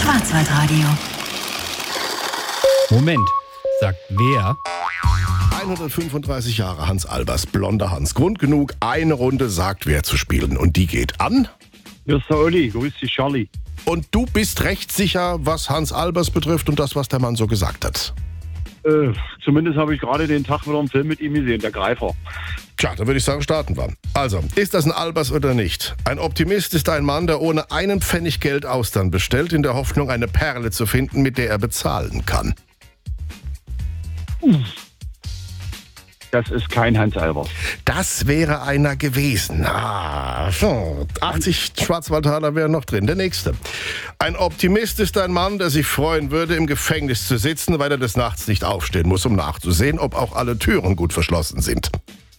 Schwarzwaldradio. Moment, sagt wer? 135 Jahre Hans Albers, blonder Hans. Grund genug, eine Runde sagt wer zu spielen. Und die geht an. Hier ist der Olli, grüß dich Charlie. Und du bist recht sicher, was Hans Albers betrifft und das, was der Mann so gesagt hat. Zumindest habe ich gerade den Tag wieder einen Film mit ihm gesehen, der Greifer. Tja, dann würde ich sagen, starten wir. Also, ist das ein Albers oder nicht? Ein Optimist ist ein Mann, der ohne einen Pfennig Geld Austern bestellt, in der Hoffnung, eine Perle zu finden, mit der er bezahlen kann. Das ist kein Hans Albers. Das wäre einer gewesen. 80 Schwarzwaldtaler wären noch drin. Der nächste. Ein Optimist ist ein Mann, der sich freuen würde, im Gefängnis zu sitzen, weil er des Nachts nicht aufstehen muss, um nachzusehen, ob auch alle Türen gut verschlossen sind.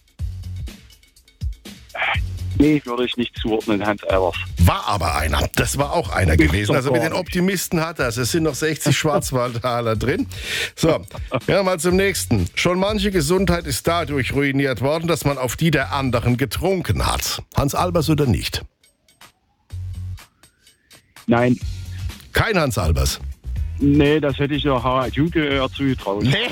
Nee, würde ich nicht zuordnen, Hans Albers. War aber einer. Das war auch einer gewesen. Also mit den Optimisten hat er es. Es sind noch 60 Schwarzwaldtaler drin. So, ja, mal zum nächsten. Schon manche Gesundheit ist dadurch ruiniert worden, dass man auf die der anderen getrunken hat. Hans Albers oder nicht? Nein. Kein Hans Albers. Nee, das hätte ich der Harald Junke eher zugetraut. Nee.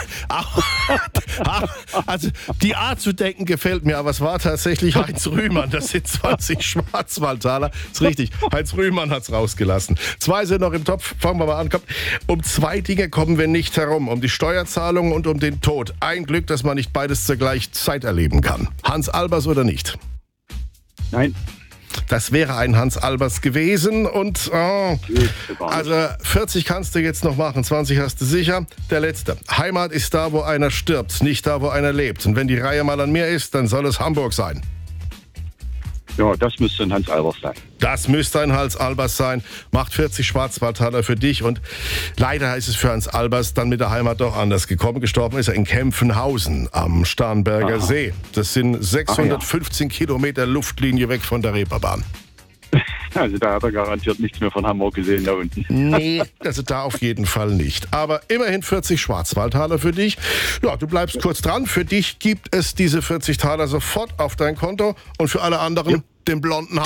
Also die Art zu denken gefällt mir, aber es war tatsächlich Heinz Rühmann. Das sind 20 Schwarzwaldtaler. Ist richtig, Heinz Rühmann hat's rausgelassen. 2 sind noch im Topf. Fangen wir mal an. Komm. Um 2 Dinge kommen wir nicht herum. Um die Steuerzahlung und um den Tod. Ein Glück, dass man nicht beides zur gleichen Zeit erleben kann. Hans Albers oder nicht? Nein. Das wäre ein Hans Albers gewesen und also 40 kannst du jetzt noch machen, 20 hast du sicher. Der letzte. Heimat ist da, wo einer stirbt, nicht da, wo einer lebt. Und wenn die Reihe mal an mir ist, dann soll es Hamburg sein. Ja, das müsste ein Hans Albers sein. Das müsste ein Hans Albers sein. Macht 40 Schwarzwaldtaler für dich. Und leider ist es für Hans Albers dann mit der Heimat doch anders gekommen. Gestorben ist er in Kempfenhausen am Starnberger See. Das sind 615 Kilometer Luftlinie weg von der Reeperbahn. Also da hat er garantiert nichts mehr von Hamburg gesehen da unten. Nee, also da auf jeden Fall nicht. Aber immerhin 40 Schwarzwaldtaler für dich. Ja, du bleibst kurz dran. Für dich gibt es diese 40 Taler sofort auf dein Konto. Und für alle anderen den blonden